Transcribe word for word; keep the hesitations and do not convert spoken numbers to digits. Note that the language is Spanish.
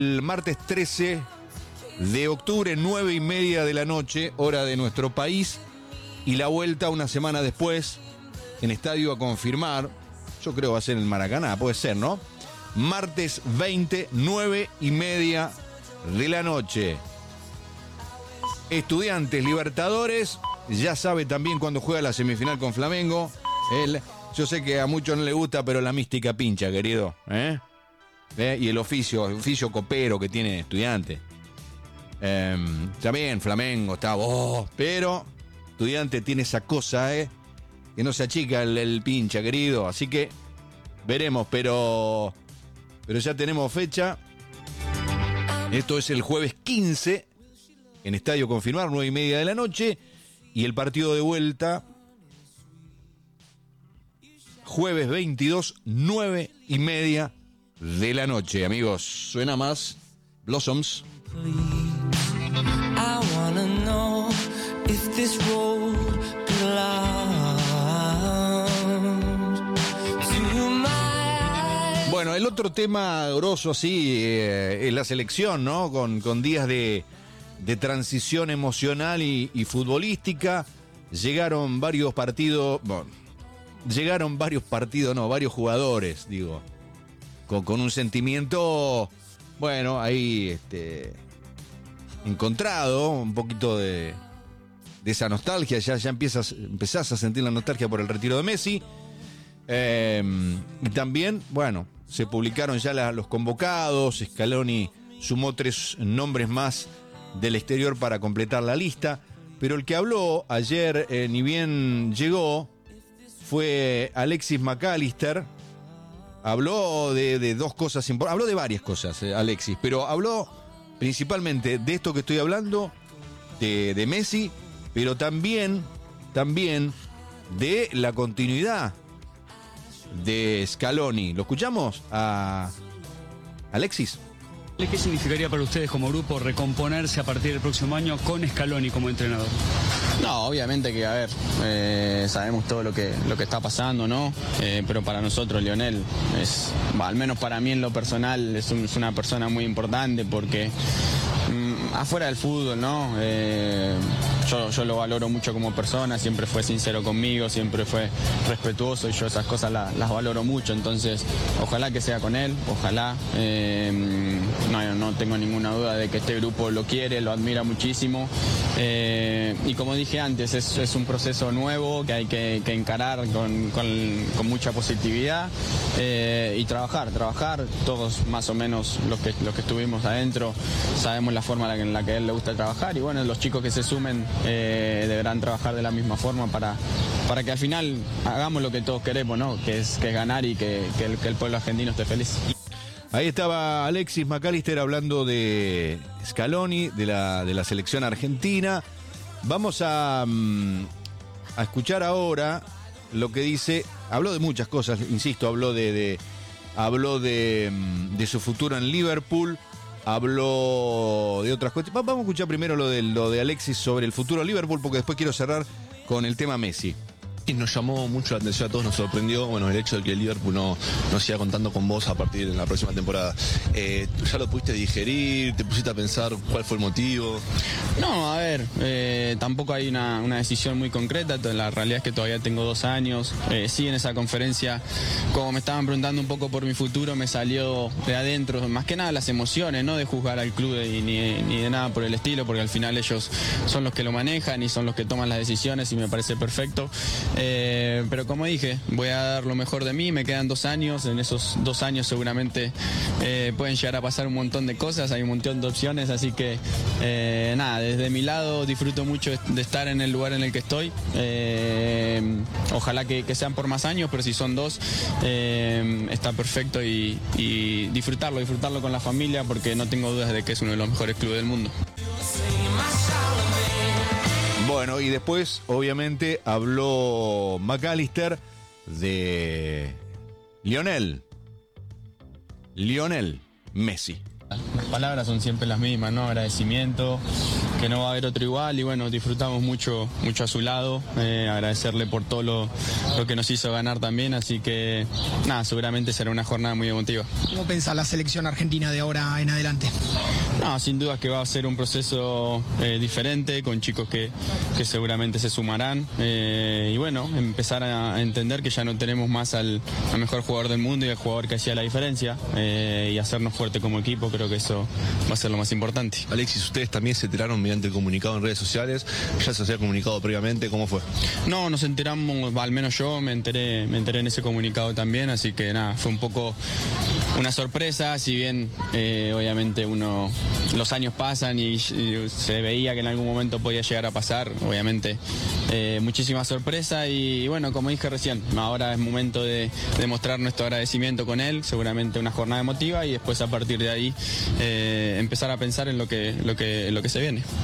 El martes trece de octubre, nueve y media de la noche, hora de nuestro país, y la vuelta una semana después, en estadio a confirmar, yo creo va a ser en el Maracaná, puede ser, ¿no? Martes veinte, nueve y media de la noche. Estudiantes Libertadores, ya sabe también cuando juega la semifinal con Flamengo. Él, yo sé que a muchos no le gusta, pero la mística pincha, querido, ¿eh? ¿Eh? Y el oficio, el oficio copero que tiene Estudiante. Eh, también Flamengo está, oh, pero Estudiante tiene esa cosa, ¿eh? Que no se achica el, el pincha, querido. Así que veremos, pero, pero ya tenemos fecha. Esto es el jueves quince, en estadio confirmar, nueve y media de la noche. Y el partido de vuelta, jueves veintidós, nueve y media de la noche, amigos. Suena más Blossoms. Bueno, el otro tema grosso así eh, es la selección, ¿no? Con, con días de, de transición emocional y, y futbolística. Llegaron varios partidos, bueno, llegaron varios partidos, no, varios jugadores, digo. Con, con un sentimiento, bueno, ahí este, encontrado, un poquito de, de esa nostalgia, ya, ya empiezas, empezás a sentir la nostalgia por el retiro de Messi. Eh, y también, bueno, se publicaron ya la, los convocados, Scaloni sumó tres nombres más del exterior para completar la lista, pero el que habló ayer, eh, ni bien llegó, fue Alexis McAllister. Habló de, de dos cosas importantes, habló de varias cosas, eh, Alexis, pero habló principalmente de esto que estoy hablando, de, de Messi, pero también, también de la continuidad de Scaloni. ¿Lo escuchamos a Alexis? ¿Qué significaría para ustedes como grupo recomponerse a partir del próximo año con Scaloni como entrenador? No, obviamente que, a ver, eh, sabemos todo lo que, lo que está pasando, ¿no? Eh, pero para nosotros, Lionel, es, bah, al menos para mí en lo personal, es, un, es una persona muy importante porque mmm, afuera del fútbol, ¿no? Eh, yo, yo lo valoro mucho como persona, siempre fue sincero conmigo, siempre fue respetuoso y yo esas cosas la, las valoro mucho, entonces ojalá que sea con él, ojalá. Eh, no, no tengo ninguna duda de que este grupo lo quiere, lo admira muchísimo. Eh, y como dije antes, es, es un proceso nuevo que hay que, que encarar con, con, con mucha positividad eh, y trabajar, trabajar. Todos más o menos los que, los que estuvimos adentro sabemos la forma en la que a él le gusta trabajar y bueno, los chicos que se sumen eh, deberán trabajar de la misma forma para, para que al final hagamos lo que todos queremos, ¿no? Que es, que es ganar y que, que, el, que el pueblo argentino esté feliz. Ahí estaba Alexis McAllister hablando de Scaloni, de la, de la selección argentina. Vamos a, a escuchar ahora lo que dice. Habló de muchas cosas, insisto, habló de, de, habló de, de su futuro en Liverpool, habló de otras cosas. Vamos a escuchar primero lo de, lo de Alexis sobre el futuro de Liverpool, porque después quiero cerrar con el tema Messi. Y nos llamó mucho la atención a todos, nos sorprendió, bueno, el hecho de que el Liverpool no, no siga contando con vos a partir de la próxima temporada. Eh, ¿Ya lo pudiste digerir? ¿Te pusiste a pensar cuál fue el motivo? No, a ver, eh, tampoco hay una, una decisión muy concreta, la realidad es que todavía tengo dos años. Eh, sí, en esa conferencia, como me estaban preguntando un poco por mi futuro, me salió de adentro, más que nada las emociones, no de juzgar al club y ni, ni de nada por el estilo, porque al final ellos son los que lo manejan y son los que toman las decisiones y me parece perfecto. Eh, pero como dije, voy a dar lo mejor de mí, me quedan dos años, en esos dos años seguramente eh, pueden llegar a pasar un montón de cosas, hay un montón de opciones, así que eh, nada, desde mi lado disfruto mucho de estar en el lugar en el que estoy, eh, ojalá que, que sean por más años, pero si son dos, eh, está perfecto y, y disfrutarlo, disfrutarlo con la familia porque no tengo dudas de que es uno de los mejores clubes del mundo. Bueno, y después, obviamente, habló McAllister de Lionel. Lionel Messi. Las palabras son siempre las mismas, ¿no? Agradecimiento, que no va a haber otro igual y bueno, disfrutamos mucho, mucho a su lado, eh, agradecerle por todo lo, lo que nos hizo ganar también, así que nada, seguramente será una jornada muy emotiva. ¿Cómo piensa la selección argentina de ahora en adelante? No, sin duda que va a ser un proceso eh, diferente, con chicos que, que seguramente se sumarán eh, y bueno, empezar a entender que ya no tenemos más al, al mejor jugador del mundo y al jugador que hacía la diferencia eh, y hacernos fuerte como equipo, creo que eso va a ser lo más importante. Alexis, ustedes también se enteraron mediante el comunicado en redes sociales, ya se había comunicado previamente, ¿cómo fue? No, nos enteramos, al menos yo me enteré, me enteré en ese comunicado también, así que nada, fue un poco una sorpresa, si bien eh, obviamente uno, los años pasan y, y se veía que en algún momento podía llegar a pasar, obviamente eh, muchísima sorpresa y bueno, como dije recién, ahora es momento de, de mostrar nuestro agradecimiento con él, seguramente una jornada emotiva y después a partir de ahí eh, empezar a pensar en lo que, lo que, lo que se viene.